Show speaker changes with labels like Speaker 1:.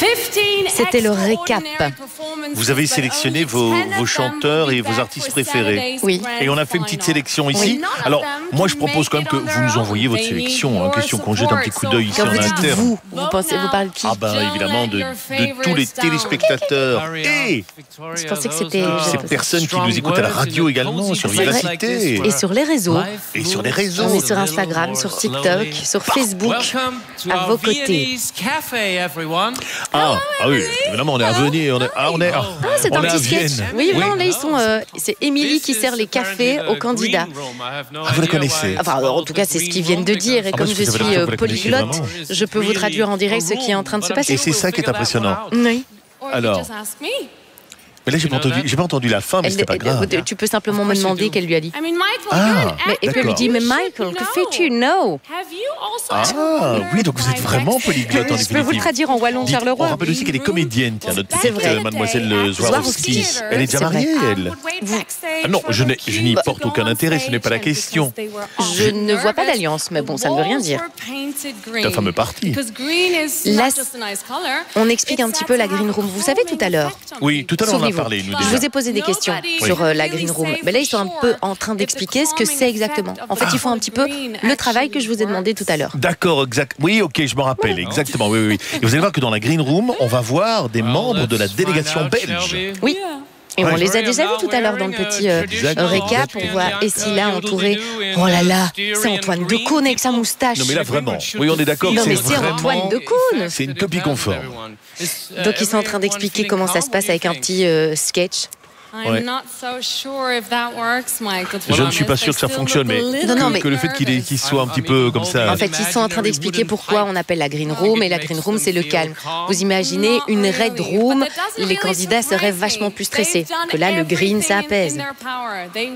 Speaker 1: C'était le récap.
Speaker 2: Vous avez sélectionné vos chanteurs et vos artistes préférés.
Speaker 1: Oui.
Speaker 2: Et on a fait une petite sélection ici. Alors, moi, je propose quand même que vous nous envoyiez votre sélection. Question qu'on jette un petit coup d'œil ici
Speaker 1: Quand
Speaker 2: en
Speaker 1: vous dites
Speaker 2: interne.
Speaker 1: vous parlez de qui?
Speaker 2: Ah évidemment, de tous les téléspectateurs et
Speaker 1: Je pensais que c'était...
Speaker 2: ces personnes qui nous écoutent à la radio également, sur
Speaker 1: C'est vrai.
Speaker 2: Vivacité.
Speaker 1: Et sur les réseaux.
Speaker 2: Et sur les réseaux.
Speaker 1: On est sur Instagram, sur TikTok, sur Facebook, à vos côtés.
Speaker 2: Ah oui, évidemment, on est à venir.
Speaker 1: C'est
Speaker 2: on
Speaker 1: un
Speaker 2: est à
Speaker 1: petit sketch.
Speaker 2: Vienne.
Speaker 1: Oui, non, là, ils sont... c'est Émilie qui sert les cafés aux candidats.
Speaker 2: Ah, vous la connaissez?
Speaker 1: Enfin, en tout cas, c'est ce qu'ils viennent de dire. Et comme
Speaker 2: parce
Speaker 1: je
Speaker 2: que ça veut dire que vous
Speaker 1: suis
Speaker 2: la connaissez
Speaker 1: polyglotte,
Speaker 2: vraiment.
Speaker 1: je peux vous traduire en direct ce qui est en train de se passer.
Speaker 2: Et c'est ça qui est impressionnant.
Speaker 1: Oui.
Speaker 2: Alors, mais là, j'ai pas entendu la fin, mais c'était pas grave.
Speaker 1: Tu peux simplement me demander qu'elle lui a dit.
Speaker 2: Ah,
Speaker 1: Et puis elle lui dit, mais Michael, que fais-tu? No.
Speaker 2: Ah, oui, donc vous êtes vraiment polyglotte en
Speaker 1: Je peux vous le traduire en wallon
Speaker 2: On
Speaker 1: Charleroi.
Speaker 2: rappelle aussi qu'elle est comédienne, tiens, notre
Speaker 1: C'est
Speaker 2: petite
Speaker 1: vrai.
Speaker 2: mademoiselle Zwarowski. Elle est déjà
Speaker 1: C'est vrai.
Speaker 2: mariée, elle. Ah non, je n'y porte aucun intérêt, ce n'est pas la question.
Speaker 1: Je ne vois pas d'alliance, mais bon, ça ne veut rien dire.
Speaker 2: Ta fameux parti.
Speaker 1: Là, on explique un petit peu la Green Room. Vous savez, tout à l'heure,
Speaker 2: Oui, tout à l'heure on en a
Speaker 1: souvenez-vous,
Speaker 2: parlé, nous
Speaker 1: je
Speaker 2: déjà.
Speaker 1: vous ai posé des questions sur la Green Room. Mais là, ils sont un peu en train d'expliquer ce que c'est exactement. En fait, ils font un petit peu le travail que je vous ai demandé tout à l'heure.
Speaker 2: D'accord, exact. Oui, ok, je me rappelle, exactement. Oui. Et vous allez voir que dans la Green Room, on va voir des membres de la délégation belge.
Speaker 1: Oui. Et on les a déjà vus tout à l'heure dans le petit récap. On voit Esila entourée. Oh là là, c'est Antoine Decaune avec sa moustache.
Speaker 2: Non mais là vraiment, oui on est d'accord que
Speaker 1: Non mais
Speaker 2: c'est
Speaker 1: c'est
Speaker 2: vraiment...
Speaker 1: Antoine Decaune.
Speaker 2: C'est une copie conforme.
Speaker 1: Donc ils sont en train d'expliquer comment ça se passe avec un petit sketch.
Speaker 2: Ouais. Je ne suis pas sûr que ça fonctionne, mais que le fait qu'il soit un petit peu comme ça...
Speaker 1: En fait, ils sont en train d'expliquer pourquoi on appelle la Green Room. Et la Green Room, c'est le calme. Vous imaginez une Red Room, les candidats seraient vachement plus stressés. Que là, le Green, ça apaise.